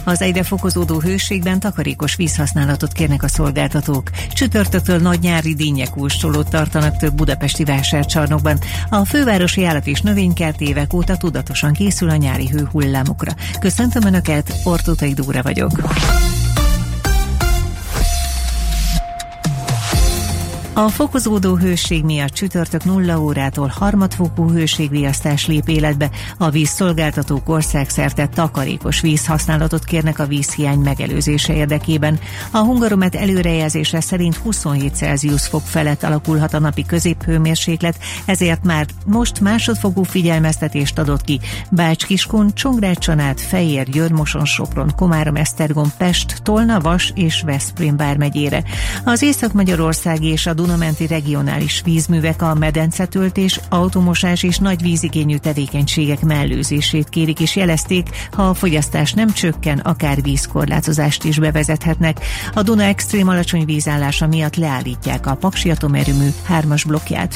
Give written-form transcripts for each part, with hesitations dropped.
Az egyre fokozódó hőségben takarékos vízhasználatot kérnek a szolgáltatók. Csütörtöktől nagy nyári dinnyekóstolót tartanak több budapesti vásárcsarnokban. A fővárosi állat- és növénykert évek óta tudatosan készül a nyári hőhullámokra. Köszöntöm Önöket, Ortótai Dóra vagyok. A fokozódó hőség miatt csütörtök 0 órától harmadfokú hőségriasztás lép életbe. A vízszolgáltatók országszerte takarékos vízhasználatot kérnek a vízhiány megelőzése érdekében. A Hungaromet előrejelzése szerint 27 Celsius fok felett alakulhat a napi középhőmérséklet, ezért már most másodfokú figyelmeztetést adott ki Bács-Kiskun, Csongrád-Csanád, Fejér, Győr-Moson, Sopron, Komárom, Esztergom, Pest, Tolna, Vas és Veszprém vármegyére. Az Észak-Magyarországi és a Duna-menti regionális vízművek a medencetöltés, automosás és nagy vízigényű tevékenységek mellőzését kérik, és jelezték, ha a fogyasztás nem csökken, akár vízkorlátozást is bevezethetnek. A Duna extrém alacsony vízállása miatt leállítják a Paksi atomerőmű 3-as blokkját.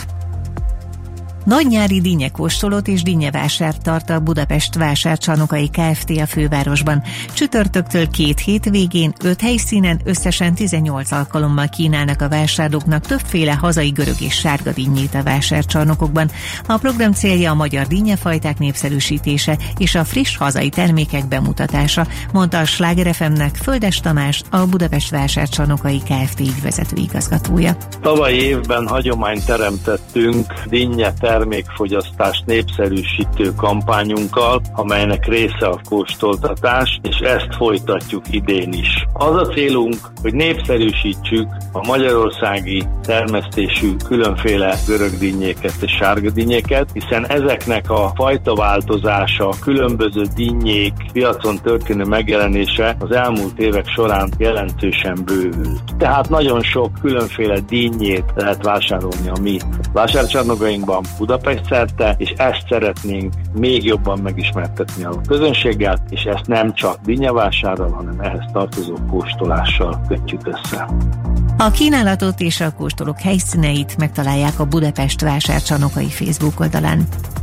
Nagy nyári dinnyekóstolót és dinnyevásárt tart a Budapest Vásárcsarnokai Kft. A fővárosban. Csütörtöktől 2 hétvégén 5 helyszínen összesen 18 alkalommal kínálnak a vásárlóknak többféle hazai görög és sárga dinnyét a vásárcsarnokokban. A program célja a magyar dinnyefajták népszerűsítése és a friss hazai termékek bemutatása, mondta a Sláger FM-nek Földes Tamás, a Budapest Vásárcsarnokai Kft. Ügyvezető igazgatója. Tavalyi évben hagyományt teremtettünk dinnye termékfogyasztást népszerűsítő kampányunkkal, amelynek része a kóstoltatás, és ezt folytatjuk idén is. Az a célunk, hogy népszerűsítsük a magyarországi termesztésű különféle görög dinnyéket és sárga dinnyéket, hiszen ezeknek a fajtaváltozása, különböző dinnyék piacon történő megjelenése az elmúlt évek során jelentősen bővült. Tehát nagyon sok különféle dinnyét lehet vásárolni a mi vásárcsarnokainkban Budapest szerte, és ezt szeretnénk még jobban megismertetni a közönséggel, és ezt nem csak dinnyevásárral, hanem ehhez tartozó kóstolással kötjük össze. A kínálatot és a kóstolók helyszíneit megtalálják a Budapest Vásárcsarnokai Facebook oldalán.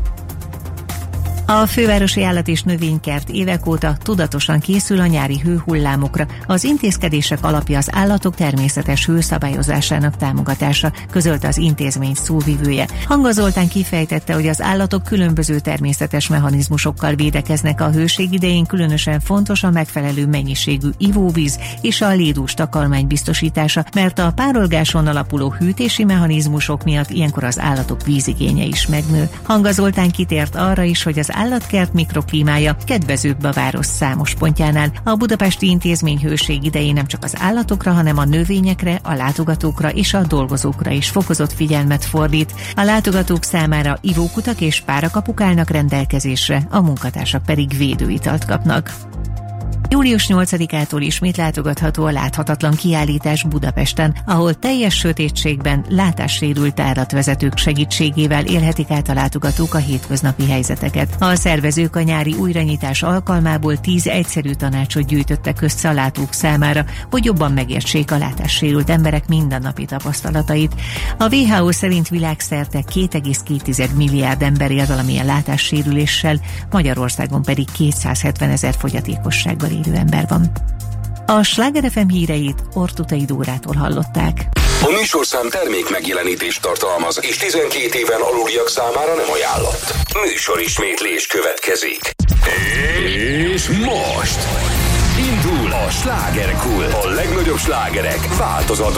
A fővárosi állat- és növénykert évek óta tudatosan készül a nyári hőhullámokra. Az intézkedések alapja az állatok természetes hőszabályozásának támogatása, közölte az intézmény szóvivője. Hanga Zoltán kifejtette, hogy az állatok különböző természetes mechanizmusokkal védekeznek a hőség idején, különösen fontos a megfelelő mennyiségű ivóvíz és a lédús takarmány biztosítása, mert a párolgáson alapuló hűtési mechanizmusok miatt ilyenkor az állatok vízigénye is megnő. Hanga Zoltán kitért arra is, hogy az állatkert mikroklímája kedvezőbb a város számos pontjánál. A budapesti intézmény hőség idején nem csak az állatokra, hanem a növényekre, a látogatókra és a dolgozókra is fokozott figyelmet fordít. A látogatók számára ivókutak és párakapuk állnak rendelkezésre, a munkatársak pedig védőitalt kapnak. Július 8-ától ismét látogatható a láthatatlan kiállítás Budapesten, ahol teljes sötétségben látássérült járatvezetők segítségével élhetik át a látogatók a hétköznapi helyzeteket. A szervezők a nyári újranyitás alkalmából 10 egyszerű tanácsot gyűjtöttek össze a látók számára, hogy jobban megértsék a látássérült emberek mindennapi tapasztalatait. A WHO szerint világszerte 2,2 milliárd ember él valamilyen látássérüléssel, Magyarországon pedig 270 000 fogyatékossággal élő ember van. A Sláger FM híreit Ortótai Dórától hallották. A műsorszám termék megjelenítést tartalmaz, és 12 éven aluliak számára nem ajánlott. Műsorismétlés következik. És most indul a Slágerkult. A legnagyobb slágerek változatban.